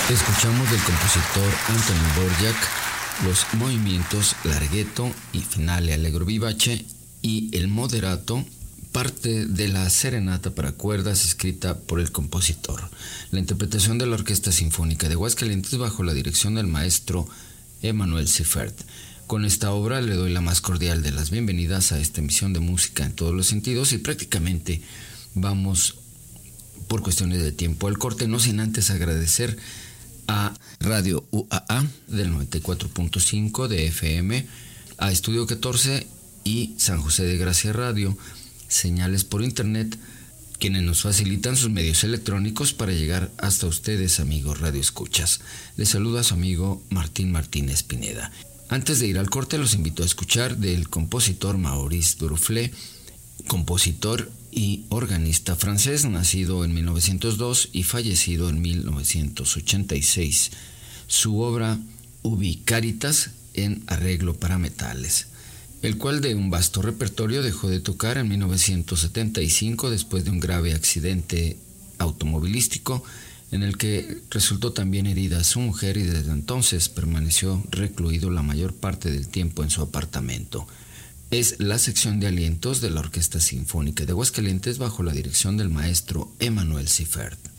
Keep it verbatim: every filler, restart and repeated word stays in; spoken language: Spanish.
Escuchamos del compositor Anthony Dvorak los movimientos Larghetto y Finale Allegro vivace y el Moderato, parte de la serenata para cuerdas escrita por el compositor. La interpretación de la Orquesta Sinfónica de Aguascalientes bajo la dirección del maestro Emanuel Siffert. Con esta obra le doy la más cordial de las bienvenidas a esta emisión de música en todos los sentidos y prácticamente vamos por cuestiones de tiempo al corte, no sin antes agradecer a Radio U A A del noventa y cuatro punto cinco de F M, a Estudio catorce y San José de Gracia Radio, señales por internet, quienes nos facilitan sus medios electrónicos para llegar hasta ustedes, amigos radioescuchas. Les saluda su amigo Martín Martínez Pineda. Antes de ir al corte, los invito a escuchar del compositor Maurice Duruflé, compositor y organista francés, nacido en mil novecientos dos y fallecido en mil novecientos ochenta y seis. Su obra Ubi Caritas en arreglo para metales, el cual de un vasto repertorio dejó de tocar en mil novecientos setenta y cinco después de un grave accidente automovilístico en el que resultó también herida su mujer y desde entonces permaneció recluido la mayor parte del tiempo en su apartamento. Es la sección de alientos de la Orquesta Sinfónica de Aguascalientes bajo la dirección del maestro Emanuel Siffert.